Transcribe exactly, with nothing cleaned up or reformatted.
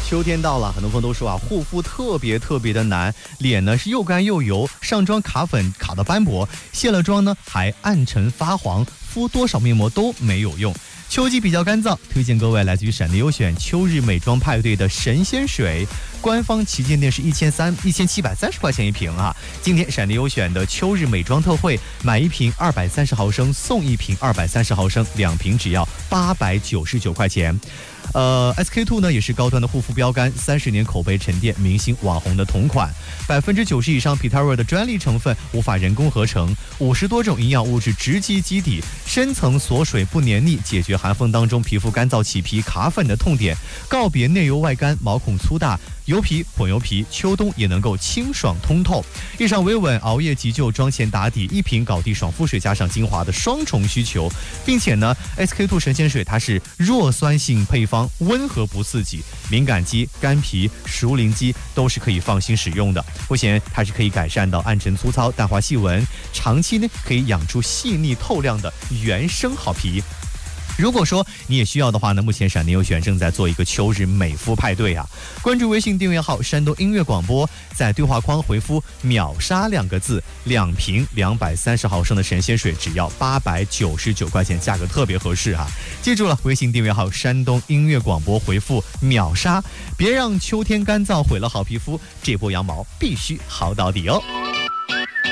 秋天到了，很多朋友都说啊，护肤特别特别的难，脸呢是又干又油，上妆卡粉卡到斑驳，卸了妆呢还暗沉发黄，敷多少面膜都没有用。秋季比较干燥，推荐各位来自于闪电优选秋日美妆派对的神仙水，官方旗舰店是一千三一千七百三十块钱一瓶啊。今天闪电优选的秋日美妆特惠，买一瓶二百三十毫升送一瓶二百三十毫升，两瓶只要八百九十九块钱。呃 ，S K two 呢也是高端的护肤标杆，三十年口碑沉淀，明星网红的同款，百分之九十以上 Pitara 的专利成分无法人工合成，五十多种营养物质直击基底，深层锁水不黏腻，解决寒风当中皮肤干燥起皮卡粉的痛点，告别内油外干、毛孔粗大、油皮、混油皮，秋冬也能够清爽通透。日常维稳，熬夜急救，妆前打底，一瓶搞地爽肤水加上精华的双重需求，并且呢 ，S K two 神仙水它是弱酸性配方。温和不刺激，敏感肌、干皮、熟龄肌都是可以放心使用的。不显它是可以改善到暗沉粗糙、淡化细纹，长期呢可以养出细腻透亮的原生好皮。如果说你也需要的话呢，目前闪电优选正在做一个秋日美肤派对啊！关注微信订阅号山东音乐广播，在对话框回复秒杀两个字，两瓶两百三十毫升的神仙水只要八百九十九块钱，价格特别合适啊！记住了，微信订阅号山东音乐广播回复秒杀，别让秋天干燥毁了好皮肤，这波羊毛必须薅到底哦！